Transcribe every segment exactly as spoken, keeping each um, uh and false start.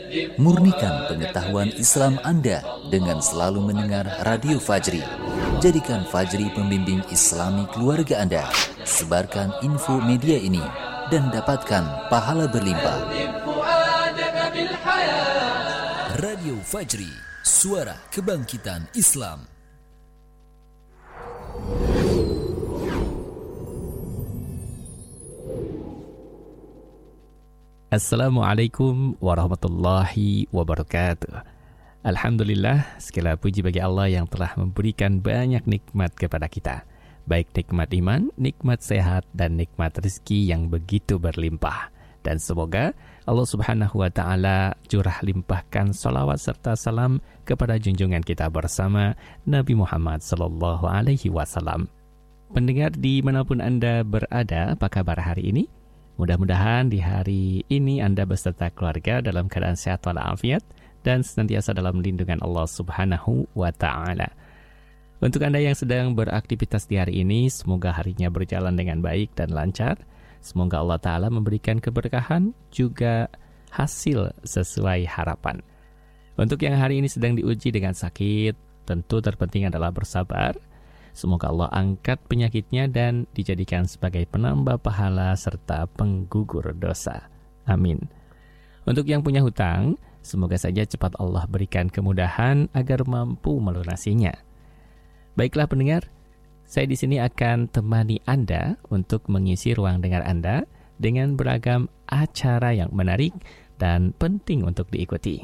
Murnikan pengetahuan Islam Anda dengan selalu mendengar Radio Fajri. Jadikan Fajri pembimbing Islami keluarga Anda. Sebarkan info media ini dan dapatkan pahala berlimpah. Radio Fajri, suara kebangkitan Islam. Assalamualaikum warahmatullahi wabarakatuh. Alhamdulillah, segala puji bagi Allah yang telah memberikan banyak nikmat kepada kita. Baik nikmat iman, nikmat sehat, dan nikmat rezeki yang begitu berlimpah. Dan semoga Allah subhanahu wa ta'ala curah limpahkan salawat serta salam kepada junjungan kita bersama Nabi Muhammad sallallahu alaihi wasallam. Pendengar dimanapun Anda berada, apa kabar hari ini? Mudah-mudahan di hari ini Anda beserta keluarga dalam keadaan sehat walafiat dan senantiasa dalam lindungan Allah subhanahu wa ta'ala. Untuk Anda yang sedang beraktivitas di hari ini, semoga harinya berjalan dengan baik dan lancar. Semoga Allah Ta'ala memberikan keberkahan, juga hasil sesuai harapan. Untuk yang hari ini sedang diuji dengan sakit, tentu terpenting adalah bersabar. Semoga Allah angkat penyakitnya dan dijadikan sebagai penambah pahala serta penggugur dosa. Amin. Untuk yang punya hutang, semoga saja cepat Allah berikan kemudahan agar mampu melunasinya. Baiklah pendengar, saya di sini akan temani Anda untuk mengisi ruang dengar Anda dengan beragam acara yang menarik dan penting untuk diikuti.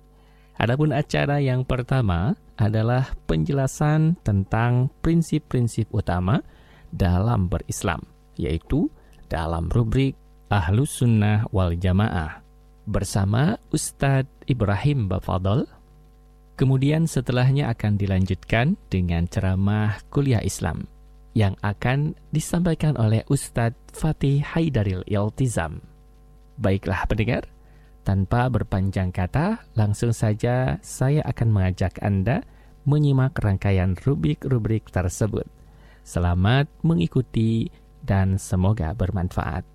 Adapun acara yang pertama adalah penjelasan tentang prinsip-prinsip utama dalam berislam, yaitu dalam rubrik Ahlus Sunnah wal Jamaah bersama Ustadz Ibrahim Bafadol. Kemudian setelahnya akan dilanjutkan dengan ceramah kuliah Islam yang akan disampaikan oleh Ustadz Fatih Haidaril Iltizam. Baiklah pendengar, tanpa berpanjang kata, langsung saja saya akan mengajak Anda menyimak rangkaian rubrik-rubrik tersebut. Selamat mengikuti dan semoga bermanfaat.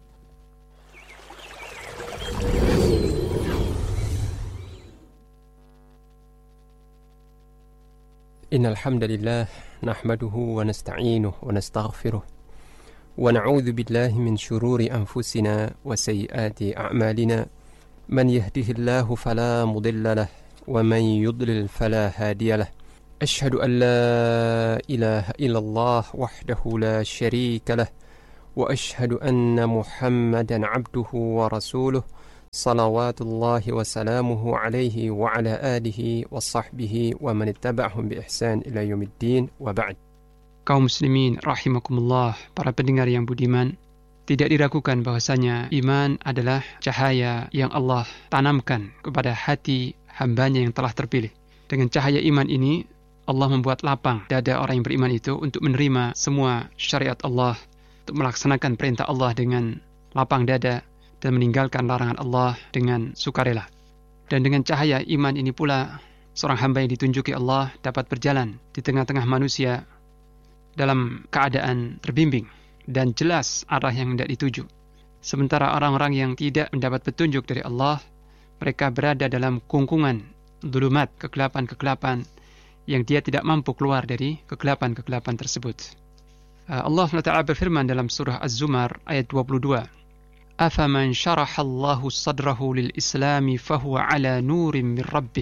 Innal hamdalillah nahmaduhu wa nasta'inuhu wa nastaghfiruh wa na'udzu billahi min shururi anfusina wa sayyiati a'malina. من يهده الله فلا مضل له ومن يضلل فلا هادي له أشهد أن لا إله إلا الله وحده لا شريك له وأشهد أن محمدا عبده ورسوله صلوات الله وسلامه عليه وعلى آله وصحبه ومن اتبعهم بإحسان إلى يوم الدين وبعد. Kaum muslimin rahimakumullah, para pendengar yang budiman, tidak diragukan bahwasanya iman adalah cahaya yang Allah tanamkan kepada hati hambanya yang telah terpilih. Dengan cahaya iman ini, Allah membuat lapang dada orang yang beriman itu untuk menerima semua syariat Allah, untuk melaksanakan perintah Allah dengan lapang dada, dan meninggalkan larangan Allah dengan sukarela. Dan dengan cahaya iman ini pula, seorang hamba yang ditunjuki Allah dapat berjalan di tengah-tengah manusia dalam keadaan terbimbing dan jelas arah yang hendak dituju. Sementara orang-orang yang tidak mendapat petunjuk dari Allah, mereka berada dalam kungkungan, dhulumat, kegelapan-kegelapan yang dia tidak mampu keluar dari kegelapan-kegelapan tersebut. Allah subhanahu wa taala berfirman dalam surah Az-Zumar ayat dua puluh dua, "Afaman syarahallahu sadrahu lil islami fahuwa ala nurim min rabbih."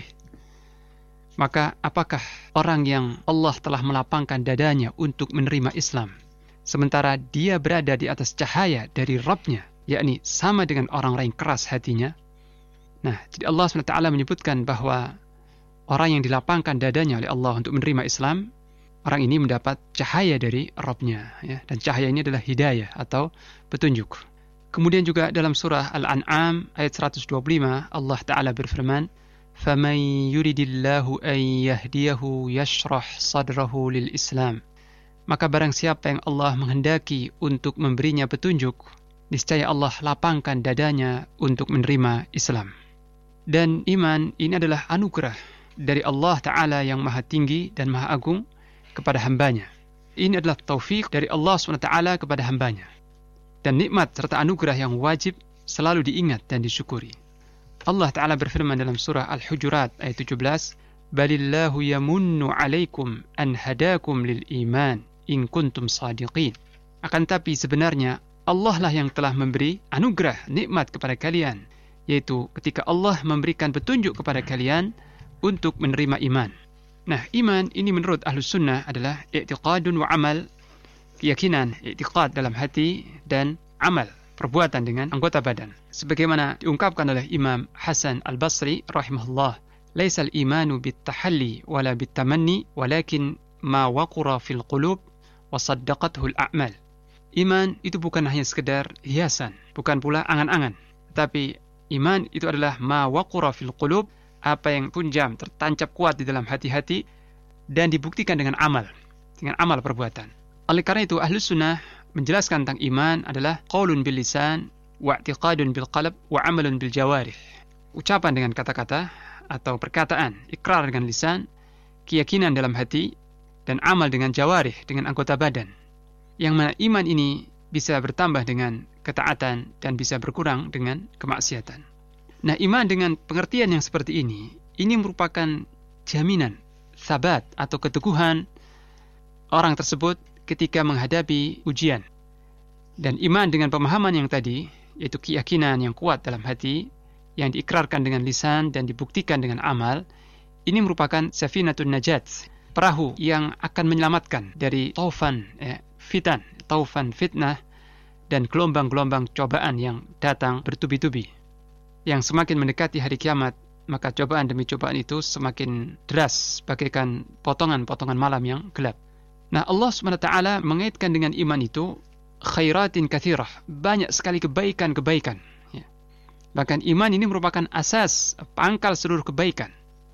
Maka apakah orang yang Allah telah melapangkan dadanya untuk menerima Islam, sementara dia berada di atas cahaya dari Rabb-nya, yakni sama dengan orang-orang yang keras hatinya. Nah, jadi Allah subhanahu wa taala menyebutkan bahwa orang yang dilapangkan dadanya oleh Allah untuk menerima Islam, orang ini mendapat cahaya dari Rabb-nya, ya, dan cahaya ini adalah hidayah atau petunjuk. Kemudian juga dalam surah Al-An'am ayat seratus dua puluh lima, Allah Ta'ala berfirman, فَمَنْ يُرِدِ اللَّهُ أَنْ يَهْدِيَهُ يَشْرَحْ صَدْرَهُ لِلْإِسْلَامِ. Maka barang siapa yang Allah menghendaki untuk memberinya petunjuk, niscaya Allah lapangkan dadanya untuk menerima Islam. Dan iman ini adalah anugerah dari Allah Ta'ala yang maha tinggi dan maha agung kepada hambanya. Ini adalah taufik dari Allah subhanahu wa taala kepada hambanya. Dan nikmat serta anugerah yang wajib selalu diingat dan disyukuri. Allah Ta'ala berfirman dalam surah Al-Hujurat ayat tujuh belas, Balillahu yamunnu alaikum an hadakum lil iman in kuntum sadiqin. Akan tapi sebenarnya Allah lah yang telah memberi anugerah nikmat kepada kalian, yaitu ketika Allah memberikan petunjuk kepada kalian untuk menerima iman. Nah, iman ini menurut Ahlus Sunnah adalah i'tiqadun wa amal, keyakinan, i'tiqad dalam hati, dan amal, perbuatan dengan anggota badan. Sebagaimana diungkapkan oleh Imam Hasan Al-Basri rahimahullah, laisal imanu bit-tahalli wala bit-tamanni walakin ma waqura fil qulub wa saddaqathu al-a'mal. Iman itu bukan hanya sekedar hiasan, bukan pula angan-angan, tapi iman itu adalah ma waqura fil qulub, apa yang punjam, tertancap kuat di dalam hati-hati dan dibuktikan dengan amal, dengan amal perbuatan. Oleh karena itu Ahlus Sunnah menjelaskan tentang iman adalah qaulun bil lisan wa i'tiqadun bil qalb wa amalun bil jawarih. Ucapan dengan kata-kata atau perkataan, ikrar dengan lisan, keyakinan dalam hati, dan amal dengan jawarih, dengan anggota badan. Yang mana iman ini bisa bertambah dengan ketaatan dan bisa berkurang dengan kemaksiatan. Nah, iman dengan pengertian yang seperti ini, ini merupakan jaminan, sabat atau keteguhan orang tersebut ketika menghadapi ujian. Dan iman dengan pemahaman yang tadi, yaitu keyakinan yang kuat dalam hati, yang diikrarkan dengan lisan dan dibuktikan dengan amal, ini merupakan safinatun najat, perahu yang akan menyelamatkan dari taufan ya, fitan, taufan fitnah, dan gelombang-gelombang cobaan yang datang bertubi-tubi. Yang semakin mendekati hari kiamat, maka cobaan demi cobaan itu semakin deras, bagaikan potongan-potongan malam yang gelap. Nah, Allah subhanahu wa taala mengaitkan dengan iman itu khairatin katsirah, banyak sekali kebaikan-kebaikan. Ya. Bahkan iman ini merupakan asas, pangkal seluruh kebaikan.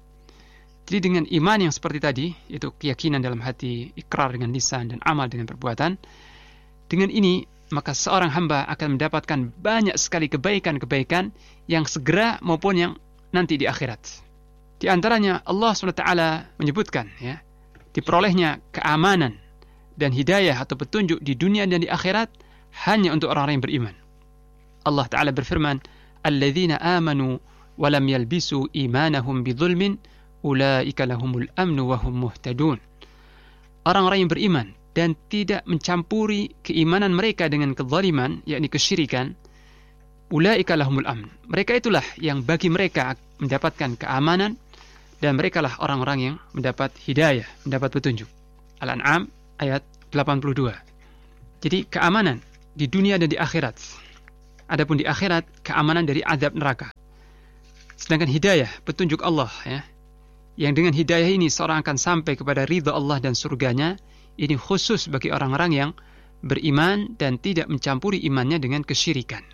Jadi dengan iman yang seperti tadi, yaitu keyakinan dalam hati, ikrar dengan lisan, dan amal dengan perbuatan, dengan ini maka seorang hamba akan mendapatkan banyak sekali kebaikan-kebaikan yang segera maupun yang nanti di akhirat. Di antaranya Allah subhanahu wa taala menyebutkan ya, diperolehnya keamanan dan hidayah atau petunjuk di dunia dan di akhirat hanya untuk orang-orang yang beriman. Allah Ta'ala berfirman, Alladzina amanu walam yalbisu imanahum bidzulmin ulaika lahumul amnu wa hum muhtadun. Orang-orang yang beriman dan tidak mencampuri keimanan mereka dengan kezaliman, yakni kesyirikan, ulaika lahumul amn. Mereka itulah yang bagi mereka mendapatkan keamanan, dan mereka lah orang-orang yang mendapat hidayah, mendapat petunjuk. Al-An'am ayat delapan puluh dua. Jadi keamanan di dunia dan di akhirat. Adapun di akhirat, keamanan dari azab neraka. Sedangkan hidayah, petunjuk Allah ya, yang dengan hidayah ini seorang akan sampai kepada ridha Allah dan surganya, ini khusus bagi orang-orang yang beriman dan tidak mencampuri imannya dengan kesyirikan.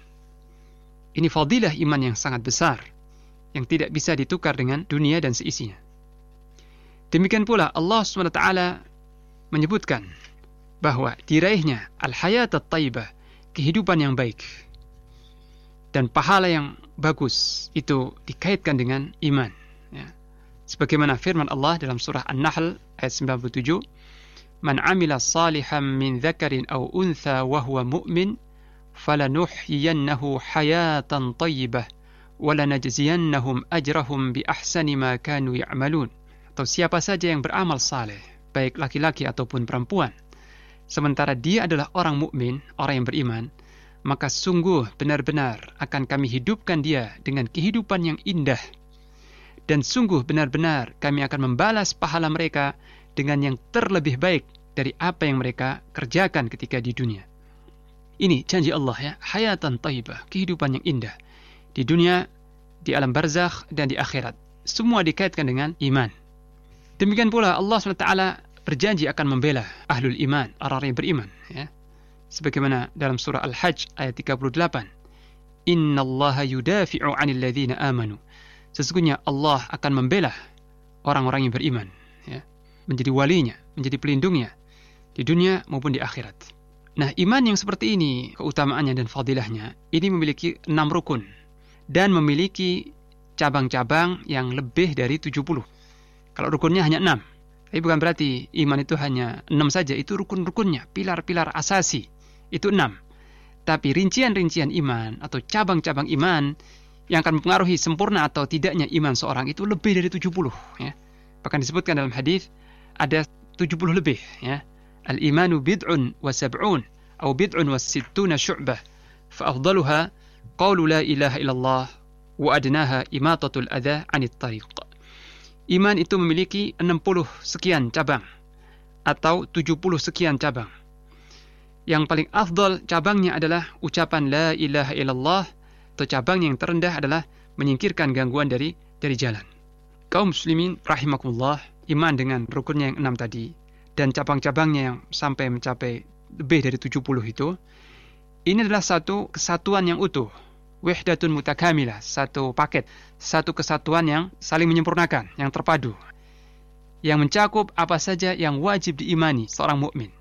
Ini fadilah iman yang sangat besar, yang tidak bisa ditukar dengan dunia dan seisinya. Demikian pula Allah subhanahu wa taala menyebutkan bahwa diraihnya al-hayat at-taibah, kehidupan yang baik dan pahala yang bagus, itu dikaitkan dengan iman ya. Sebagaimana firman Allah dalam surah An-Nahl ayat sembilan puluh tujuh, Man amila salihan min dzakarin aw untha wa huwa mu'min falanuhyiyannahu hayatan tayyibah wa lanajziyannahum ajrahum bi ahsani ma kanu ya'malun. Atau siapa saja yang beramal saleh, baik laki-laki ataupun perempuan, sementara dia adalah orang mukmin, orang yang beriman, maka sungguh benar-benar akan kami hidupkan dia dengan kehidupan yang indah, dan sungguh benar-benar kami akan membalas pahala mereka dengan yang terlebih baik dari apa yang mereka kerjakan ketika di dunia. Ini janji Allah ya, hayatan thayyibah, kehidupan yang indah di dunia, di alam barzakh, dan di akhirat. Semua dikaitkan dengan iman. Demikian pula Allah subhanahu wa taala berjanji akan membela ahlul iman, orang-orang yang beriman ya. Sebagaimana dalam surah Al-Hajj ayat tiga puluh delapan, Innallaha yudafi'u 'anil ladzina amanu. Sesungguhnya Allah akan membela orang-orang yang beriman ya, menjadi walinya, menjadi pelindungnya di dunia maupun di akhirat. Nah, iman yang seperti ini, keutamaannya dan fadilahnya, ini memiliki enam rukun dan memiliki cabang-cabang yang lebih dari tujuh puluh. Kalau rukunnya hanya enam, tapi bukan berarti iman itu hanya enam saja, itu rukun-rukunnya, pilar-pilar asasi, itu enam. Tapi rincian-rincian iman atau cabang-cabang iman yang akan mempengaruhi sempurna atau tidaknya iman seorang itu lebih dari tujuh puluh, ya. Bahkan disebutkan dalam hadis ada tujuh puluh lebih, ya. Al-imanu bid'un wa sab'un atau bid'un wa sittuna syu'bah fa afdaluha qawlu la ilaha illallah wa adnaha imatatul adha 'anit tariq. Iman itu memiliki enam puluh sekian cabang atau tujuh puluh sekian cabang. Yang paling afdal cabangnya adalah ucapan la ilaha illallah, atau cabang yang terendah adalah menyingkirkan gangguan dari dari jalan. Kaum muslimin rahimakumullah, iman dengan rukunnya yang enam tadi dan cabang-cabangnya yang sampai mencapai lebih dari tujuh puluh itu, ini adalah satu kesatuan yang utuh, wahdatun mutakamilah, satu paket, satu kesatuan yang saling menyempurnakan, yang terpadu, yang mencakup apa saja yang wajib diimani seorang mukmin.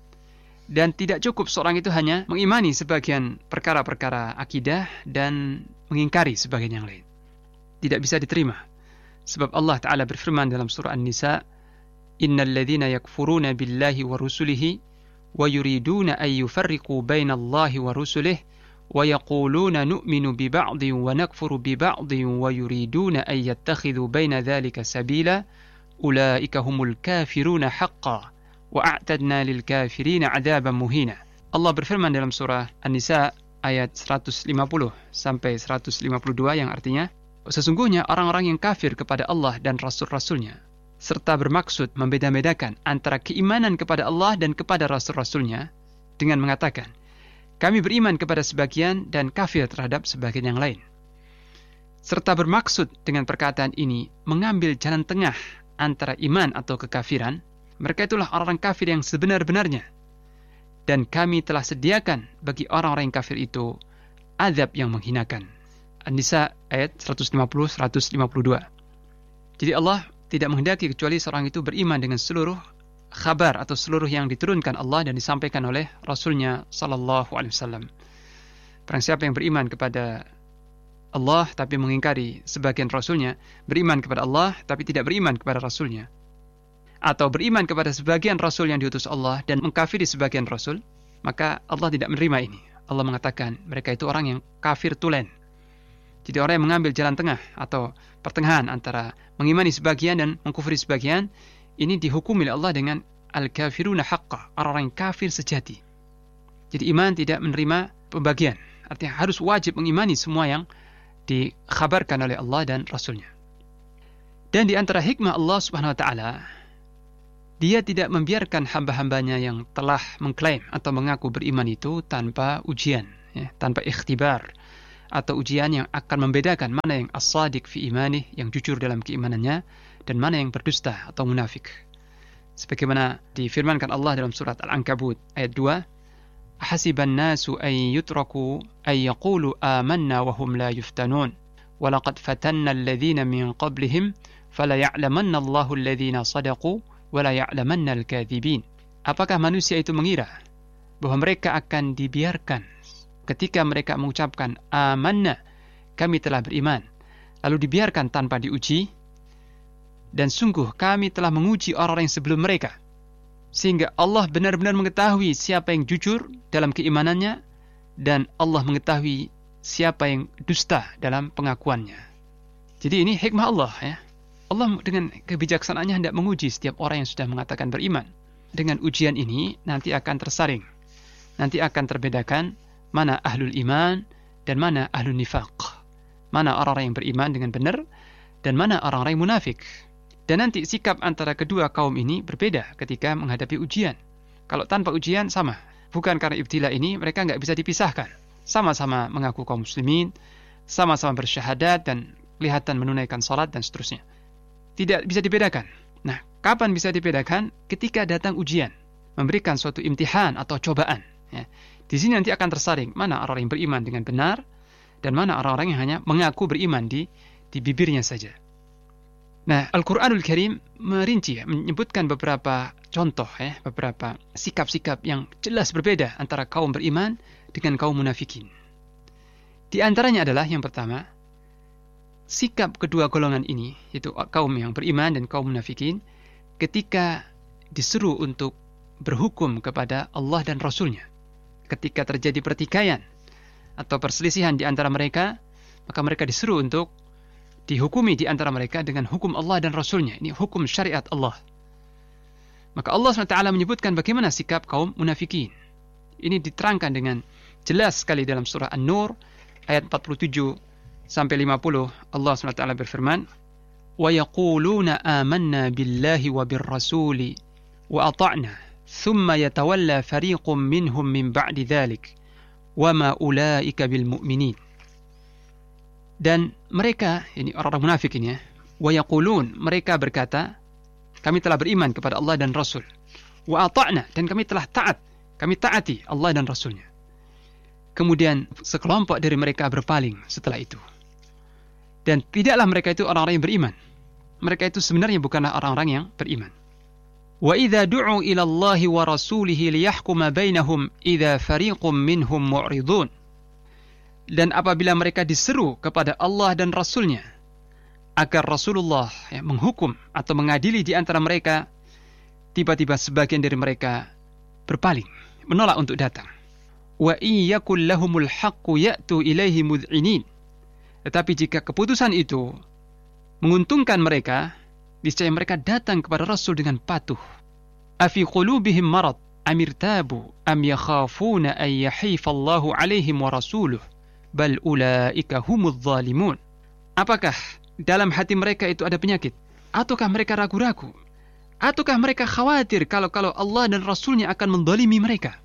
Dan tidak cukup seorang itu hanya mengimani sebagian perkara-perkara akidah dan mengingkari sebagian yang lain. Tidak bisa diterima. Sebab Allah Ta'ala berfirman dalam surah An-Nisa, Innal ladhina yakfuruna billahi wa rusulihi wa yuriduna an yufarriqu baina Allahi wa rusulihi wa yaquluna nu'minu bi ba'din wa nakfuru bi ba'din wa yuriduna an yattakhidhu baina dhalika sabila ulaika humul kafiruna haqqan wa a'tadna lil kafirina 'adzaban muhina. Allah berfirman dalam surah An-Nisa ayat seratus lima puluh sampai seratus lima puluh dua yang artinya, sesungguhnya orang-orang yang kafir kepada Allah dan rasul-rasulnya serta bermaksud membeda-bedakan antara keimanan kepada Allah dan kepada rasul-rasulnya dengan mengatakan, kami beriman kepada sebagian dan kafir terhadap sebagian yang lain. Serta bermaksud dengan perkataan ini mengambil jalan tengah antara iman atau kekafiran, mereka itulah orang-orang kafir yang sebenar-benarnya. Dan kami telah sediakan bagi orang-orang yang kafir itu azab yang menghinakan. An-Nisa ayat seratus lima puluh sampai seratus lima puluh dua. Jadi Allah tidak menghendaki kecuali seorang itu beriman dengan seluruh khabar atau seluruh yang diturunkan Allah dan disampaikan oleh Rasulnya sallallahu alaihi wasallam. Barang siapa yang beriman kepada Allah tapi mengingkari sebagian Rasulnya, beriman kepada Allah tapi tidak beriman kepada Rasulnya, atau beriman kepada sebagian Rasul yang diutus Allah dan mengkafiri sebagian Rasul, maka Allah tidak menerima ini. Allah mengatakan mereka itu orang yang kafir tulen. Jadi orang yang mengambil jalan tengah atau pertengahan antara mengimani sebagian dan mengkufri sebagian, ini dihukumi oleh Allah dengan al-kafiruna haqqa, orang-orang yang kafir sejati. Jadi iman tidak menerima pembagian, artinya harus wajib mengimani semua yang dikhabarkan oleh Allah dan Rasulnya. Dan di antara hikmah Allah Subhanahu wa taala, Dia tidak membiarkan hamba-hambanya yang telah mengklaim atau mengaku beriman itu tanpa ujian, ya, tanpa ikhtibar atau ujian yang akan membedakan mana yang as-sadiq fi imanih, yang jujur dalam keimanannya, dan mana yang berdusta atau munafik. Sebagaimana difirmankan Allah dalam surat Al-Ankabut ayat dua, "Hasiban nasu an yutraku ay yaqulu amanna wa hum la yuftanun, wa laqad fatanna alladhina min qablihim fala ya'lamanna Allahu alladhina sadaqu wa la ya'lamanna al-kadhibin." Apakah manusia itu mengira bahwa mereka akan dibiarkan ketika mereka mengucapkan amanna, kami telah beriman, lalu dibiarkan tanpa diuji? Dan sungguh kami telah menguji orang-orang yang sebelum mereka, sehingga Allah benar-benar mengetahui siapa yang jujur dalam keimanannya, dan Allah mengetahui siapa yang dusta dalam pengakuannya. Jadi ini hikmah Allah, ya. Allah dengan kebijaksanaannya hendak menguji setiap orang yang sudah mengatakan beriman. Dengan ujian ini nanti akan tersaring, nanti akan terbedakan mana ahlul iman dan mana ahlul nifaq, mana orang-orang yang beriman dengan benar dan mana orang-orang yang munafik. Dan nanti sikap antara kedua kaum ini berbeda ketika menghadapi ujian. Kalau tanpa ujian sama, bukan karena ibtila ini mereka nggak bisa dipisahkan, sama-sama mengaku kaum muslimin, sama-sama bersyahadat dan kelihatan menunaikan salat dan seterusnya. Tidak bisa dibedakan. Nah, kapan bisa dibedakan? Ketika datang ujian, memberikan suatu imtihan atau cobaan, ya. Di sini nanti akan tersaring mana orang yang beriman dengan benar dan mana orang-orang yang hanya mengaku beriman di di bibirnya saja. Nah, Al-Quranul Karim merinci, ya, menyebutkan beberapa contoh, ya, beberapa sikap-sikap yang jelas berbeda antara kaum beriman dengan kaum munafikin. Di antaranya adalah yang pertama, sikap kedua golongan ini, yaitu kaum yang beriman dan kaum munafikin, ketika disuruh untuk berhukum kepada Allah dan Rasulnya. Ketika terjadi pertikaian atau perselisihan di antara mereka, maka mereka disuruh untuk dihukumi di antara mereka dengan hukum Allah dan Rasulnya. Ini hukum syariat Allah. Maka Allah subhanahu wa taala menyebutkan bagaimana sikap kaum munafikin. Ini diterangkan dengan jelas sekali dalam surah An-Nur ayat empat puluh tujuh sampai lima puluh. Allah subhanahu wa taala berfirman, "Wa yaquluna amanna billahi wa birrasuli wa ata'na, thumma yatawalla fariqum minhum min ba'di dzalik, wa ma ulaika bil mu'minin." Dan mereka, ini orang-orang munafik ini ya, wa yaqulun, mereka berkata, kami telah beriman kepada Allah dan Rasul. Wa ata'na, dan kami telah taat, kami taati Allah dan Rasulnya. Kemudian sekelompok dari mereka berpaling setelah itu. Dan tidaklah mereka itu orang-orang yang beriman. Mereka itu sebenarnya bukanlah orang-orang yang beriman. Wa idza du'u ila Allahi wa rasulihi liyahkuma bainahum idza fariqum minhum mu'ridun. Dan apabila mereka diseru kepada Allah dan Rasulnya agar Rasulullah ya, menghukum atau mengadili di antara mereka, tiba-tiba sebagian dari mereka berpaling, menolak untuk datang. Wa iyyakul lahumul haqqu ya'tu ilaihi mud'inin. Tetapi jika keputusan itu menguntungkan mereka, niscaya mereka datang kepada Rasul dengan patuh. Afi qulubihim marad amirtabu am yakhafuna an yahifallahu alaihim wa rasuluh bal ulaika humudz zalimun. Apakah dalam hati mereka itu ada penyakit? Ataukah mereka ragu-ragu? Ataukah mereka khawatir kalau-kalau Allah dan Rasulnya akan mendolimi mereka?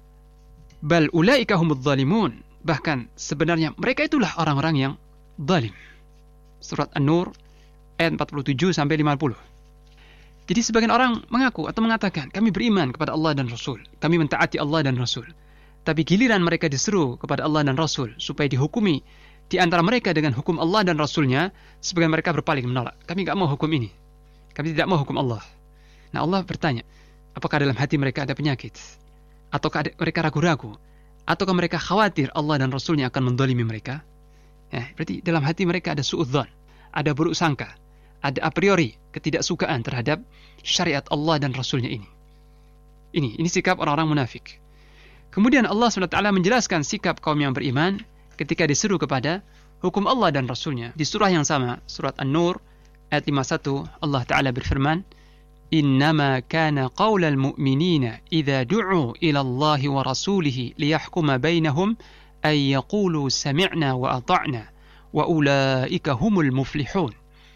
Bal ulaika humudz zalimun. Bahkan sebenarnya mereka itulah orang-orang yang zalim. Surat An-Nur ayat empat puluh tujuh sampai lima puluh. Jadi sebagian orang mengaku atau mengatakan, kami beriman kepada Allah dan Rasul, kami mentaati Allah dan Rasul. Tapi giliran mereka diseru kepada Allah dan Rasul supaya dihukumi di antara mereka dengan hukum Allah dan Rasulnya, sebagian mereka berpaling menolak. Kami tidak mau hukum ini. Kami tidak mau hukum Allah. Nah, Allah bertanya, apakah dalam hati mereka ada penyakit? Ataukah mereka ragu-ragu? Ataukah mereka khawatir Allah dan Rasulnya akan mendolimi mereka? Ya, berarti dalam hati mereka ada su'udzon, ada buruk sangka, ada a priori ketidaksukaan terhadap syariat Allah dan Rasulnya ini. Ini, ini sikap orang-orang munafik. Kemudian Allah subhanahu wa taala menjelaskan sikap kaum yang beriman ketika diseru kepada hukum Allah dan Rasulnya. Di surah yang sama, surat An-Nur ayat lima puluh satu, Allah Ta'ala berfirman, "Innama kana qaulal mu'minina idza du'u ila Allah wa rasulihi liyahkuma bainahum ay yaqulu sami'na wa ata'na wa ulaika humul muflihun."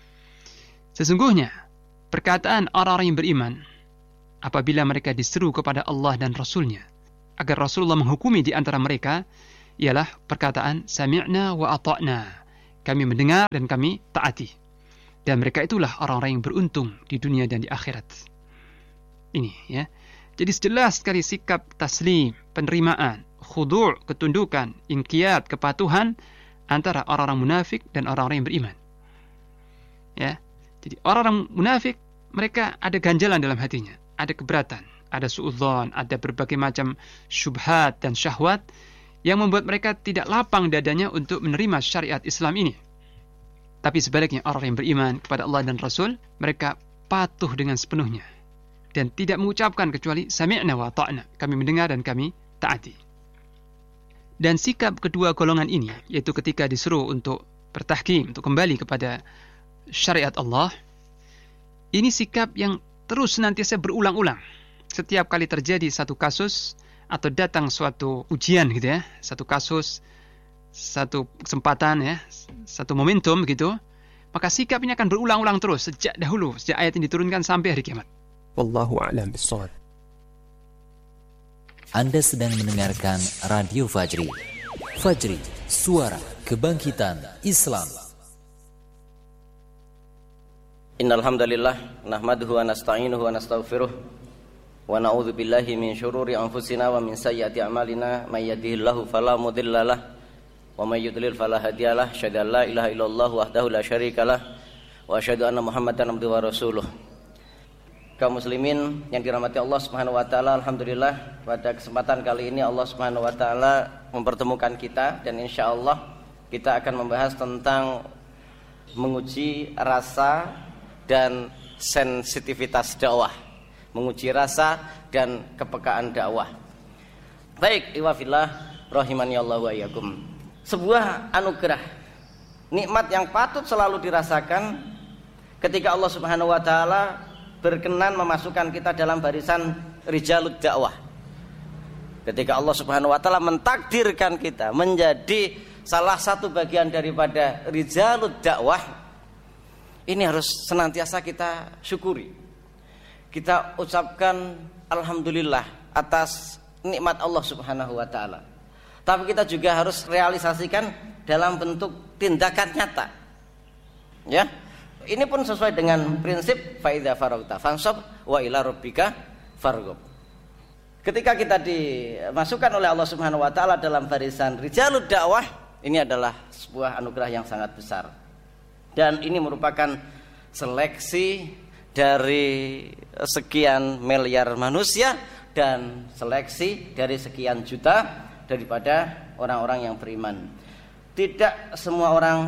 Sesungguhnya perkataan orang-orang yang beriman apabila mereka diseru kepada Allah dan Rasulnya agar Rasulullah menghukumi di antara mereka, ialah perkataan sami'na wa ata'na. Kami mendengar dan kami taati. Dan mereka itulah orang-orang yang beruntung di dunia dan di akhirat. Ini ya. Jadi jelas sekali sikap taslim, penerimaan, khudu', ketundukan, inqiyad, kepatuhan antara orang-orang munafik dan orang-orang yang beriman. Ya. Jadi orang-orang munafik, mereka ada ganjalan dalam hatinya, ada keberatan, ada su'udzon, ada berbagai macam syubhat dan syahwat yang membuat mereka tidak lapang dadanya untuk menerima syariat Islam ini. Tapi sebaliknya orang yang beriman kepada Allah dan Rasul, mereka patuh dengan sepenuhnya dan tidak mengucapkan kecuali sami'na wa ta'na, kami mendengar dan kami taati. Dan sikap kedua golongan ini, yaitu ketika disuruh untuk bertahkim, untuk kembali kepada syariat Allah, ini sikap yang terus senantiasa berulang-ulang. Setiap kali terjadi satu kasus atau datang suatu ujian gitu ya, satu kasus, satu kesempatan ya, satu momentum gitu, maka sikap ini akan berulang-ulang terus sejak dahulu, sejak ayat ini diturunkan sampai hari kiamat. Wallahu a'lam bishawab. Anda sedang mendengarkan Radio Fajri. Fajri, suara kebangkitan Islam. Innal hamdalillah nahmaduhu wa nasta'inuhu wa nastaghfiruh. Wa na'udzu billahi min syururi anfusina wa min sayyiati a'malina may yahdihillahu fala mudhillalah wa may yudlil fala hadiyalah. Asyhadu an la ilaha illallah wahdahu la syarikalah wa asyhadu anna Muhammadan abduhu wa rasuluh. Kaum muslimin yang dirahmati Allah Subhanahu wa taala, alhamdulillah pada kesempatan kali ini Allah Subhanahu wa taala mempertemukan kita dan insyaallah kita akan membahas tentang menguji rasa dan sensitivitas dakwah. Menguji rasa dan kepekaan dakwah. Baik, iwafillah rahimani Allah wa iyyakum. Sebuah anugerah nikmat yang patut selalu dirasakan ketika Allah Subhanahu wa taala berkenan memasukkan kita dalam barisan rijalud dakwah. Ketika Allah Subhanahu wa taala mentakdirkan kita menjadi salah satu bagian daripada rijalud dakwah, ini harus senantiasa kita syukuri. Kita ucapkan alhamdulillah atas nikmat Allah Subhanahu wa taala. Tapi kita juga harus realisasikan dalam bentuk tindakan nyata. Ya. Ini pun sesuai dengan prinsip fa idza faragta fansab wa ila rabbika farghab. Ketika kita dimasukkan oleh Allah Subhanahu wa taala dalam barisan rijalud dakwah, ini adalah sebuah anugerah yang sangat besar. Dan ini merupakan seleksi dari sekian miliar manusia dan seleksi dari sekian juta daripada orang-orang yang beriman. Tidak semua orang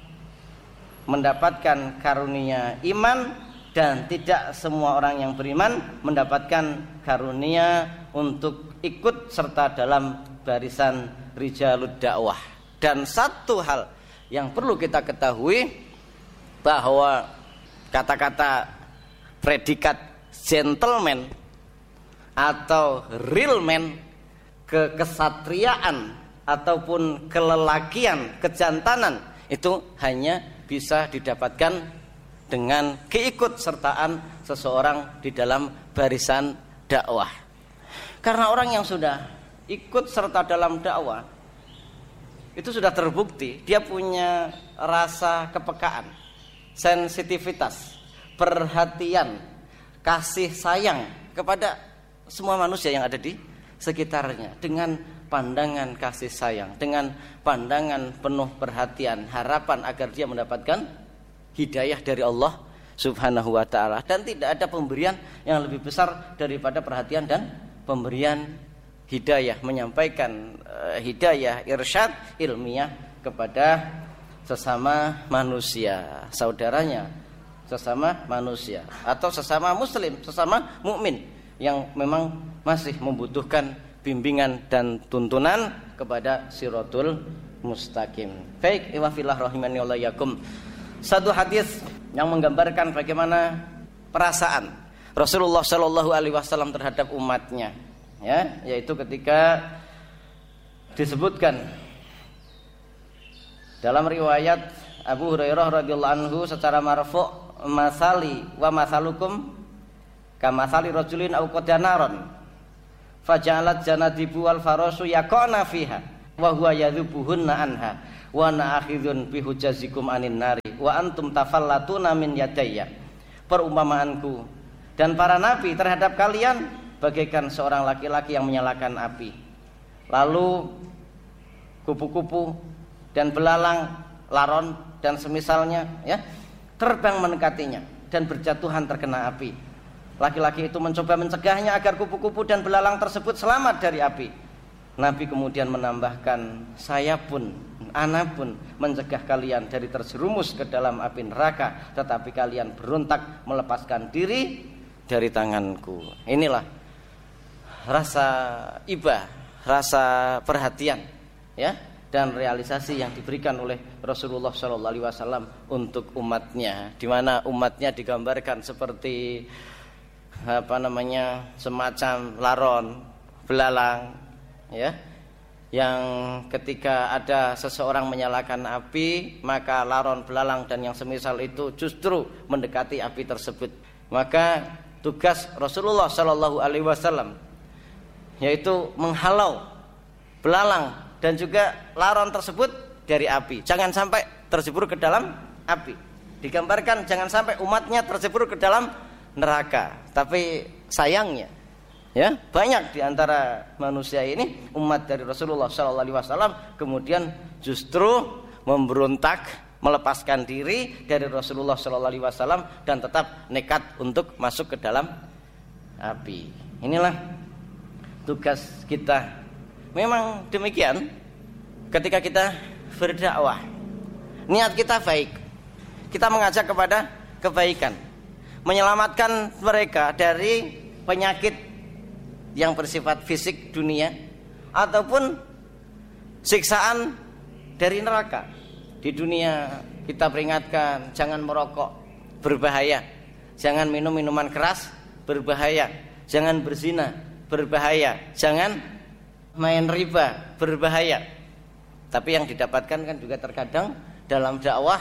mendapatkan karunia iman dan tidak semua orang yang beriman mendapatkan karunia untuk ikut serta dalam barisan rijalud dakwah. Dan satu hal yang perlu kita ketahui, bahwa kata-kata predikat gentleman atau real man, kekesatriaan ataupun kelelakian, kejantanan, itu hanya bisa didapatkan dengan keikutsertaan seseorang di dalam barisan dakwah. Karena orang yang sudah ikut serta dalam dakwah itu sudah terbukti dia punya rasa kepekaan, sensitivitas, perhatian, kasih sayang kepada semua manusia yang ada di sekitarnya dengan pandangan kasih sayang, dengan pandangan penuh perhatian, harapan agar dia mendapatkan hidayah dari Allah Subhanahu wa taala. Dan tidak ada pemberian yang lebih besar daripada perhatian dan pemberian hidayah, menyampaikan uh, hidayah, irsyad ilmiah kepada sesama manusia, saudaranya, sesama manusia atau sesama muslim, sesama mukmin yang memang masih membutuhkan bimbingan dan tuntunan kepada siratul mustaqim. Baik, iwafillah rahimani Allah yakum. Satu hadis yang menggambarkan bagaimana perasaan Rasulullah Shallallahu Alaihi Wasallam terhadap umatnya, ya, yaitu ketika disebutkan dalam riwayat Abu Hurairah radhiyallahu anhu secara marfu', masali wa masalukum kamathali rajulin aw qadanaron faja'alat janadibu wal farasu yaqana fiha wa huwa yadhubuhunna anha wa ana akhidhun bi hujazikum anin nari wa antum tafallatuna min yadayya. Perumpamaanku dan para nabi terhadap kalian bagaikan seorang laki-laki yang menyalakan api, lalu kupu-kupu dan belalang, laron dan semisalnya, ya, terbang mendekatinya dan berjatuhan terkena api. Laki-laki itu mencoba mencegahnya agar kupu-kupu dan belalang tersebut selamat dari api. Nabi kemudian menambahkan, saya pun, ana pun mencegah kalian dari terjerumus ke dalam api neraka, tetapi kalian berontak melepaskan diri dari tanganku. Inilah rasa iba, rasa perhatian, ya, dan realisasi yang diberikan oleh Rasulullah Shallallahu Alaihi Wasallam untuk umatnya, di mana umatnya digambarkan seperti apa namanya, semacam laron, belalang, ya, yang ketika ada seseorang menyalakan api, maka laron, belalang dan yang semisal itu justru mendekati api tersebut. Maka tugas Rasulullah Shallallahu Alaihi Wasallam yaitu menghalau belalang dan juga laron tersebut dari api, jangan sampai terjebur ke dalam api. Digambarkan jangan sampai umatnya terjebur ke dalam neraka. Tapi sayangnya, ya, banyak di antara manusia ini, umat dari Rasulullah Shallallahu Alaihi Wasallam, kemudian justru memberontak, melepaskan diri dari Rasulullah Shallallahu Alaihi Wasallam dan tetap nekat untuk masuk ke dalam api. Inilah tugas kita. Memang demikian ketika kita berdakwah, niat kita baik, kita mengajak kepada kebaikan, menyelamatkan mereka dari penyakit yang bersifat fisik dunia ataupun siksaan dari neraka. di dunia kita peringatkan jangan merokok, berbahaya. Jangan minum minuman keras, berbahaya. Jangan berzina, berbahaya. Jangan main riba, berbahaya. Tapi yang didapatkan kan juga terkadang dalam dakwah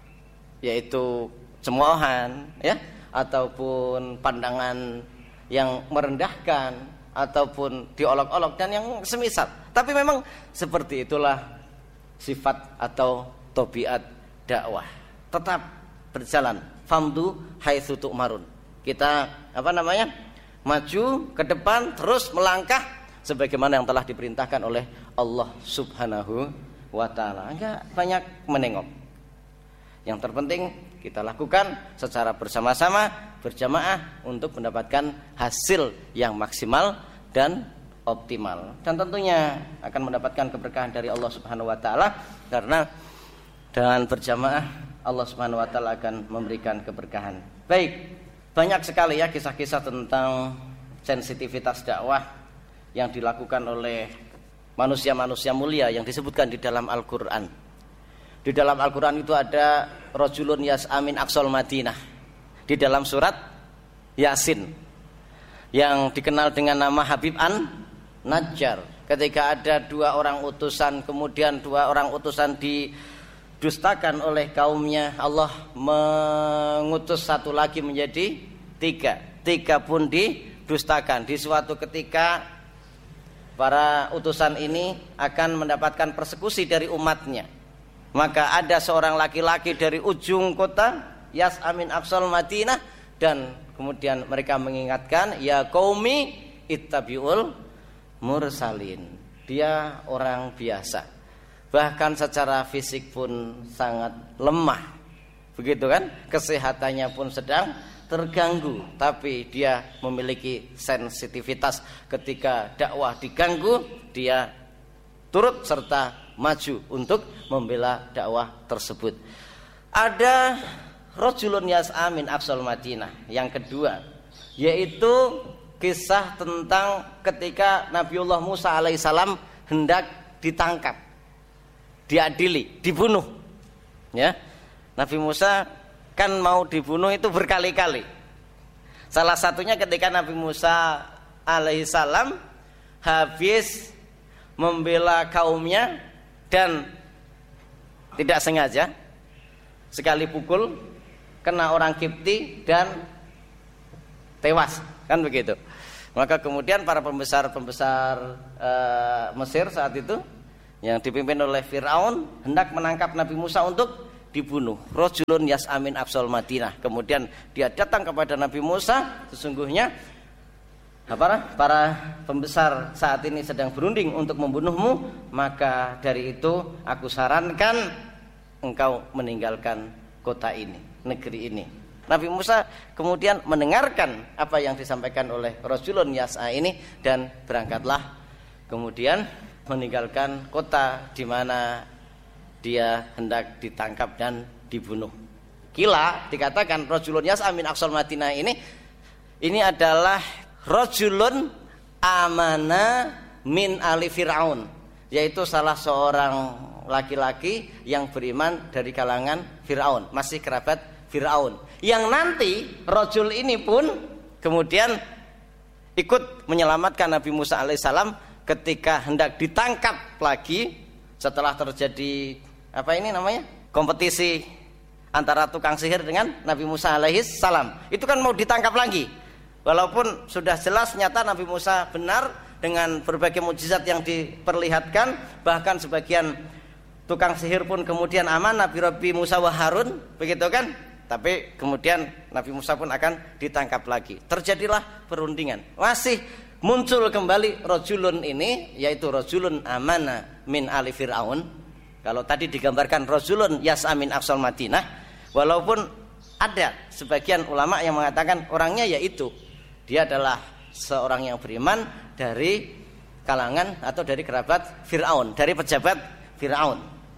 yaitu cemoohan, ya, ataupun pandangan yang merendahkan, ataupun diolok-olok dan yang semisal. Tapi memang seperti itulah sifat atau tabiat dakwah. Tetap berjalan. Famdu haitsu tu'marun. Kita apa namanya? Maju ke depan, terus melangkah sebagaimana yang telah diperintahkan oleh Allah Subhanahu wa taala. Enggak banyak menengok. Yang terpenting kita lakukan secara bersama-sama, berjamaah untuk mendapatkan hasil yang maksimal dan optimal. Dan tentunya akan mendapatkan keberkahan dari Allah Subhanahu wa taala karena dengan berjamaah Allah Subhanahu wa taala akan memberikan keberkahan. Baik, banyak sekali ya kisah-kisah tentang sensitivitas dakwah yang dilakukan oleh manusia-manusia mulia yang disebutkan di dalam Al-Qur'an. Di dalam Al-Qur'an itu ada rajulun yas'a min aqsal Madinah. Di dalam surat Yasin yang dikenal dengan nama Habib an Najjar. Ketika ada dua orang utusan, kemudian dua orang utusan didustakan oleh kaumnya, Allah mengutus satu lagi menjadi tiga. Tiga pun didustakan. Di suatu ketika para utusan ini akan mendapatkan persekusi dari umatnya. Maka ada seorang laki-laki dari ujung kota Yas'a min aqsal Madinah, dan kemudian mereka mengingatkan, ya qaumi ittabi'ul mursalin. Dia orang biasa, bahkan secara fisik pun sangat lemah, begitu kan, kesehatannya pun sedang terganggu, tapi dia memiliki sensitivitas. Ketika dakwah diganggu, dia turut serta maju untuk membela dakwah tersebut. Ada rajulun yas'a min aqsal Madinah. Yang kedua yaitu kisah tentang ketika Nabiullah Musa alaihissalam hendak ditangkap, diadili, dibunuh. Ya, Nabi Musa kan mau dibunuh itu berkali-kali. Salah satunya ketika Nabi Musa alaihissalam habis membela kaumnya dan tidak sengaja sekali pukul kena orang Kipti dan tewas, kan begitu. Maka kemudian para pembesar-pembesar e, Mesir saat itu yang dipimpin oleh Fir'aun hendak menangkap Nabi Musa untuk dibunuh. Rajulun yas'a min aqsal Madinah. Kemudian dia datang kepada Nabi Musa, sesungguhnya apa, para pembesar saat ini sedang berunding untuk membunuhmu, maka dari itu aku sarankan engkau meninggalkan kota ini, negeri ini. Nabi Musa kemudian mendengarkan apa yang disampaikan oleh Rasulun Yas'a ini dan berangkatlah kemudian meninggalkan kota di mana dia hendak ditangkap dan dibunuh. Kila dikatakan Rasulun Yas'a min aqsal Madinah ini ini adalah rajulun amana min ali Fir'aun, yaitu salah seorang laki-laki yang beriman dari kalangan Fir'aun, masih kerabat Fir'aun, yang nanti rajul ini pun kemudian ikut menyelamatkan Nabi Musa alaihissalam ketika hendak ditangkap lagi setelah terjadi apa ini namanya kompetisi antara tukang sihir dengan Nabi Musa alaihissalam. Itu kan mau ditangkap lagi. Walaupun sudah jelas nyata Nabi Musa benar dengan berbagai mukjizat yang diperlihatkan, bahkan sebagian tukang sihir pun kemudian aman, Nabi Rabbi Musa wa Harun, begitu kan? Tapi kemudian Nabi Musa pun akan ditangkap lagi. Terjadilah perundingan. Masih muncul kembali rajulun ini, yaitu rajulun amana min ali Fir'aun. Kalau tadi digambarkan rajulun yas'a min aqsal Madinah, walaupun ada sebagian ulama yang mengatakan orangnya yaitu dia adalah seorang yang beriman dari kalangan atau dari kerabat Fir'aun, dari pejabat Fir'aun.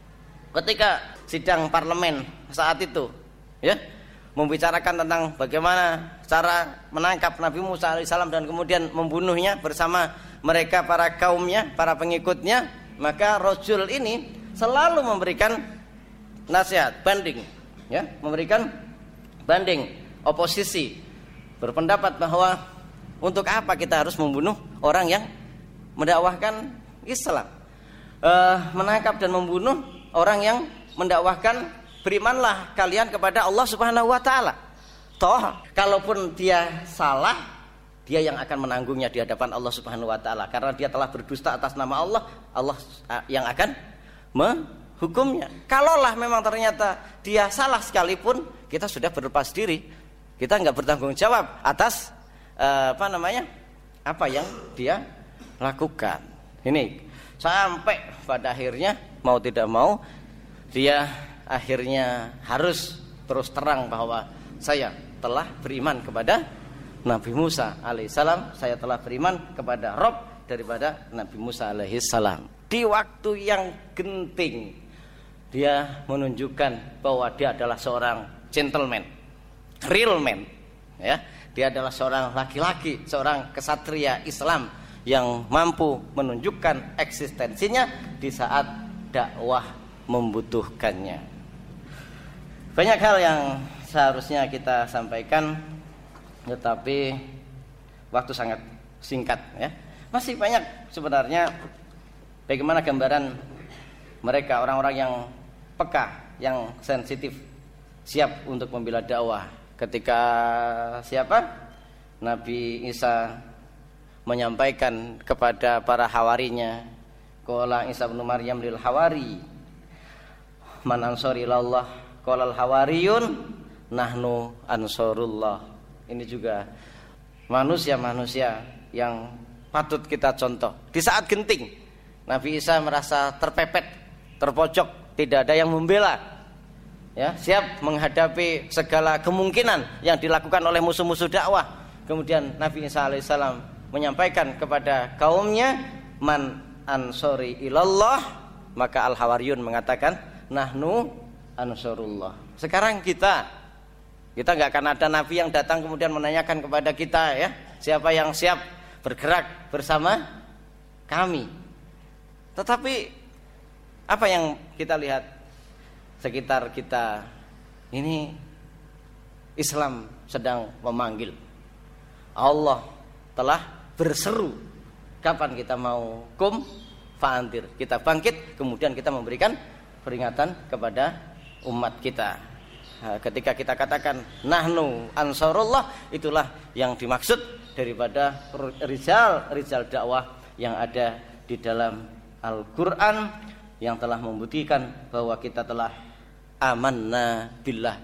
Ketika sidang parlemen saat itu, ya, membicarakan tentang bagaimana cara menangkap Nabi Musa alaihissalam dan kemudian membunuhnya bersama mereka para kaumnya, para pengikutnya, maka rajul ini selalu memberikan nasihat, banding, ya, memberikan banding, oposisi, berpendapat bahwa untuk apa kita harus membunuh orang yang mendakwahkan Islam, e, menangkap dan membunuh orang yang mendakwahkan berimanlah kalian kepada Allah Subhanahu wa taala. Toh kalaupun dia salah, dia yang akan menanggungnya di hadapan Allah Subhanahu wa taala, karena dia telah berdusta atas nama Allah, Allah yang akan menghukumnya. Kalaulah memang ternyata dia salah sekalipun, kita sudah berlepas diri, kita nggak bertanggung jawab atas uh, apa namanya apa yang dia lakukan. Ini sampai pada akhirnya mau tidak mau dia akhirnya harus terus terang bahwa saya telah beriman kepada Nabi Musa alaihissalam, saya telah beriman kepada Rob daripada Nabi Musa alaihissalam. Di waktu yang genting dia menunjukkan bahwa dia adalah seorang gentleman, real man, ya. Dia adalah seorang laki-laki, seorang kesatria Islam yang mampu menunjukkan eksistensinya di saat dakwah membutuhkannya. Banyak hal yang seharusnya kita sampaikan, tetapi waktu sangat singkat, ya. Masih banyak sebenarnya bagaimana gambaran mereka, orang-orang yang peka, yang sensitif, siap untuk membela dakwah. Ketika siapa? Nabi Isa menyampaikan kepada para hawarinya, qala Isa bin Maryam lil hawari man ansari ilallah qala al hawariyun nahnu ansarullah. Ini juga manusia-manusia yang patut kita contoh. Di saat genting Nabi Isa merasa terpepet, terpojok, tidak ada yang membela, ya, siap menghadapi segala kemungkinan yang dilakukan oleh musuh-musuh dakwah. Kemudian Nabi Isa alaihissalam menyampaikan kepada kaumnya, man ansori ilallah, maka al-hawariyun mengatakan nahnu ansarullah. Sekarang kita kita nggak akan ada nabi yang datang kemudian menanyakan kepada kita, ya, siapa yang siap bergerak bersama kami. Tetapi apa yang kita lihat sekitar kita ini, Islam sedang memanggil. Allah telah berseru, kapan kita mau kum fa'andir, kita bangkit, kemudian kita memberikan peringatan kepada umat kita. Nah, ketika kita katakan nahnu ansarullah, itulah yang dimaksud daripada rizal rizal dakwah yang ada di dalam Al-Quran, yang telah membuktikan bahwa kita telah amanna billah,